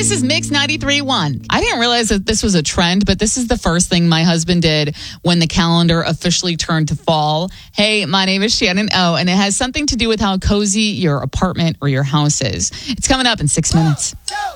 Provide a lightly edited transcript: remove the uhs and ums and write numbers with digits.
This is Mix 93.1. I didn't realize that this was a trend, but this is the first thing my husband did when the calendar officially turned to fall. Hey, my name is Shannon O, and it has something to do with how cozy your apartment or your house is. It's coming up in 6 minutes. 1, 2,